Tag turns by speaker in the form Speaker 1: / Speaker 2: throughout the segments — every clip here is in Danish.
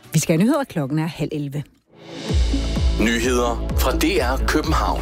Speaker 1: Vi skal have nyheder, klokken er 10:30.
Speaker 2: Nyheder fra DR København.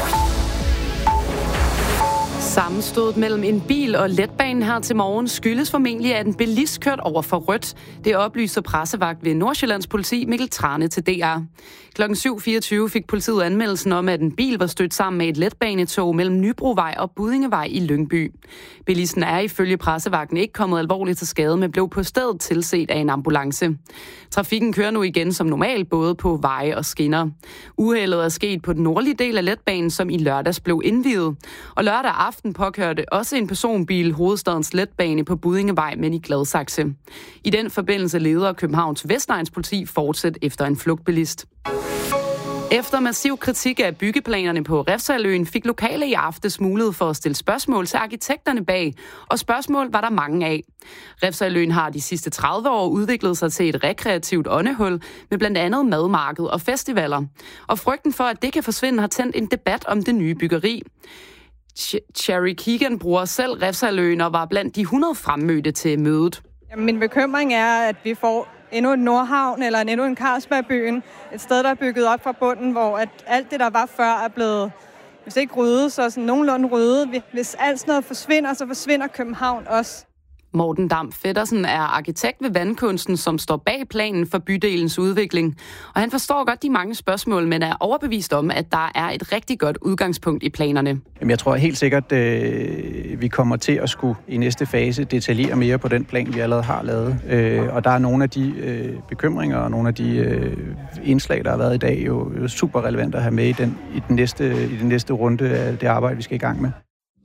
Speaker 3: Sammenstødet mellem en bil og letbanen her til morgen skyldes formentlig, at en bilist kørt over for rødt. Det oplyser pressevagt ved Nordsjællands politi Mikkel Trane til DR. Klokken 7.24 fik politiet anmeldelsen om, at en bil var stødt sammen med et letbanetog mellem Nybrovej og Buddingevej i Lyngby. Bilisten er ifølge pressevagten ikke kommet alvorligt til skade, men blev på stedet tilset af en ambulance. Trafikken kører nu igen som normalt, både på veje og skinner. Uheldet er sket på den nordlige del af letbanen, som i lørdags blev indviet. Og lørdag aften påkørte også en personbil hovedstadens letbane på Buddingevej, men i Gladsaxe. I den forbindelse leder Københavns Vestegns politi fortsat efter en flugtbilist. Efter massiv kritik af byggeplanerne på Refshaleøen fik lokale i aftes mulighed for at stille spørgsmål til arkitekterne bag, og spørgsmål var der mange af. Refshaleøen har de sidste 30 år udviklet sig til et rekreativt åndehul med blandt andet madmarked og festivaler. Og frygten for, at det kan forsvinde, har tændt en debat om det nye byggeri. Cherry Keegan bruger selv Refshaleøen og var blandt de 100 fremmødte til mødet.
Speaker 4: Min bekymring er, at vi får endnu en Nordhavn eller endnu en Carlsbergbyen. Et sted, der er bygget op fra bunden, hvor at alt det, der var før, er blevet, hvis ikke ryddet, så sådan nogenlunde ryddet. Hvis alt sådan noget forsvinder, så forsvinder København også.
Speaker 3: Morten Dam Feddersen er arkitekt ved Vandkunsten, som står bag planen for bydelens udvikling. Og han forstår godt de mange spørgsmål, men er overbevist om, at der er et rigtig godt udgangspunkt i planerne.
Speaker 5: Jeg tror helt sikkert, vi kommer til at skulle i næste fase detaljere mere på den plan, vi allerede har lavet. Og der er nogle af de bekymringer og nogle af de indslag, der har været i dag, jo super relevant at have med i den næste runde af det arbejde, vi skal i gang med.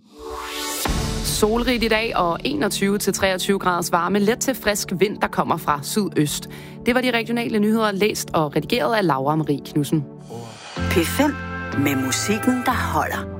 Speaker 3: Solrigt i dag og 21-23 graders varme, let til frisk vind, der kommer fra sydøst. Det var de regionale nyheder, læst og redigeret af Laura Marie Knudsen.
Speaker 6: P5 med musikken, der holder.